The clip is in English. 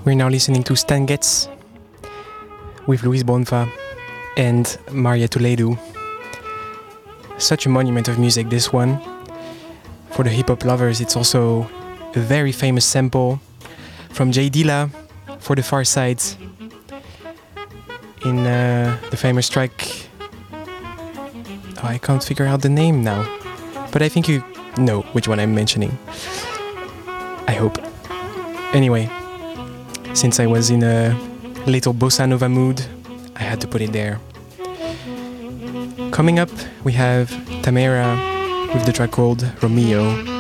We're now listening to Stan Getz with Luis Bonfa and Maria Toledo. Such a monument of music, this one. For the hip-hop lovers, it's also a very famous sample from J Dilla for the Far Side in the famous track. Oh, I can't figure out the name now, but I think you know which one I'm mentioning. I hope. Anyway, since I was in a little bossa nova mood, I had to put it there. Coming up, we have Tamera with the track called Romeo.